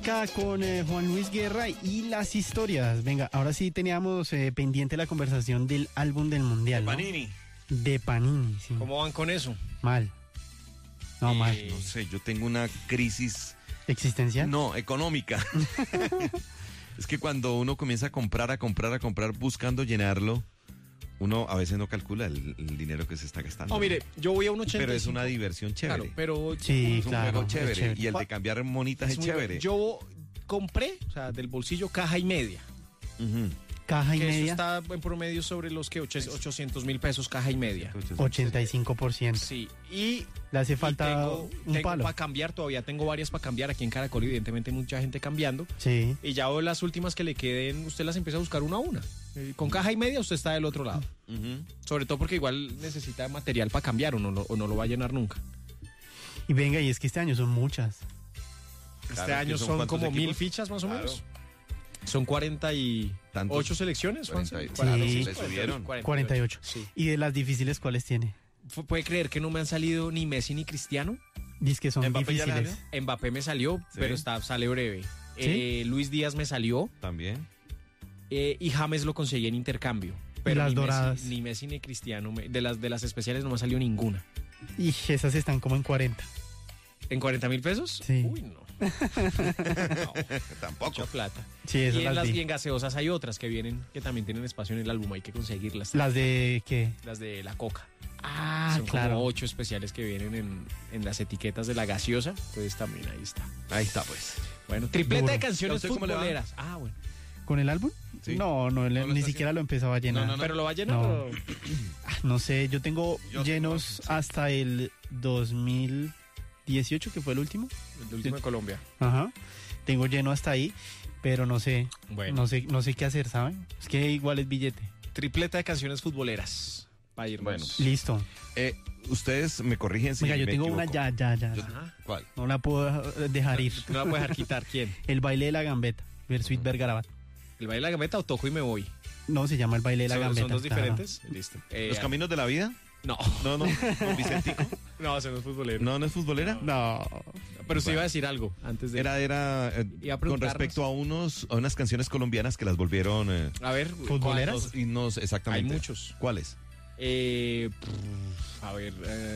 acá con Juan Luis Guerra y las historias. Venga, ahora sí teníamos pendiente la conversación del álbum del Mundial, ¿no? Panini. De Panini, sí. ¿Cómo van con eso? Mal. No, mal. No sé, yo tengo una crisis... ¿Existencial? No, económica. Es que cuando uno comienza a comprar buscando llenarlo, uno a veces no calcula el dinero que se está gastando. No, mire, yo voy a un 85. Pero es una diversión chévere. Claro, pero... Sí, Es un claro. juego chévere. Es chévere. Y el de cambiar monitas es muy chévere. bueno. Yo compré, o sea, del bolsillo caja y media. Ujú. Caja y Que eso media, está en promedio sobre los que 800.000 pesos caja y media. 85%. Sí, y Le hace falta tengo un palo. para cambiar, todavía tengo varias para cambiar aquí en Caracol, evidentemente mucha gente cambiando. Sí. Y ya las últimas que le queden, usted las empieza a buscar una a una. Con caja y media usted está del otro lado. Ujú. Sobre todo porque igual necesita material para cambiar o no lo va a llenar nunca. Y venga, y es que este año son muchas. Este Claro, año que son son ¿cuántos como 1000 equipos? fichas más o Claro. menos. Son 48 ¿Tantos? selecciones, Juanse. 40, Sí. se subieron. 48. Sí. ¿Y de las difíciles cuáles tiene? ¿Puede creer que no me han salido ni Messi ni Cristiano? Dice que son ¿Mbappé ya le difíciles. Mbappé me salió, Sí. pero sale breve. ¿Sí? Luis Díaz me salió También. y James lo conseguí en intercambio. Pero Las ni doradas. Ni Messi ni Cristiano. De las especiales no me salió ninguna. Y esas están como en 40. ¿En 40.000 pesos? Sí. Uy, no. Tampoco. Mucha plata. Sí, Y esas en, las y vi. en gaseosas hay otras que vienen, que también tienen espacio en el álbum, hay que conseguirlas. ¿Las de qué? Las de la Coca. Ah, Son claro. como 8 especiales que vienen en las etiquetas de la gaseosa. Entonces también ahí está. Ahí está, pues. Bueno, tripleta Duro. de ¿Y a canciones usted cómo le va? futboleras. Ah, bueno. ¿Con el álbum? Sí. No, ¿No lo ni está siquiera lo empezaba a llenar. No, no. ¿Pero lo va a llenar? No. o- No sé, yo tengo Yo llenos tengo, sí. hasta el 2018, que fue el último. El último de Colombia. Ajá. Tengo lleno hasta ahí, pero no sé, Bueno. no sé qué hacer, ¿saben? Es que igual es billete. Tripleta de canciones futboleras. Para irnos. Bueno. Listo. Ustedes me corrigen si Venga, yo me tengo equivoco. una ya. Yo- Ajá. ¿Cuál? No la puedo dejar ir. No la puedes dejar quitar. ¿Quién? El baile de la gambeta, Versuit Vergarabat. ¿El baile de la gambeta o toco y me voy? No, se llama el baile de la gambeta. ¿Son dos claro. diferentes? Listo. ¿Los caminos de la vida? No. No, con Vicentico. No, ese no es futbolero. ¿No es futbolera? No. Pero sí iba a decir algo antes de... Era Iba a con preguntarnos. respecto a unas canciones colombianas que las volvieron A ver. ¿Futboleras? ¿cuántos? himnos exactamente. Hay muchos. ¿Cuáles? A ver.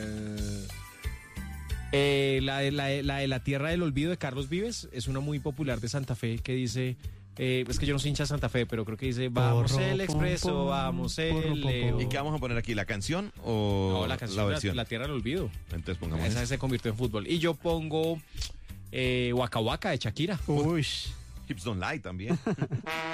La de la Tierra del Olvido de Carlos Vives es una muy popular de Santa Fe que dice... es que yo no soy hincha de Santa Fe, pero creo que dice vamos Porro, el pom, Expreso, pom, vamos porro, el pom, Leo. pom. ¿Y qué vamos a poner aquí? ¿La canción o No, la canción, versión? la Tierra del Olvido. Entonces pongamos Esa esa. se convirtió en fútbol. Y yo pongo Waka Waka de Shakira. Uy. Hips Don't Lie también.